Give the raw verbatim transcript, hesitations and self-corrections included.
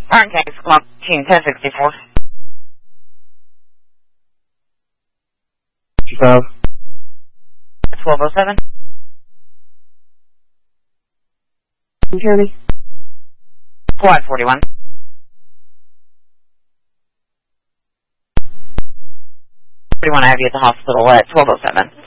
Iron Case, Clock, Team ten sixty-four. twelve. twelve oh seven. County. Quad forty-one. forty-one, I have you at the hospital at twelve oh seven.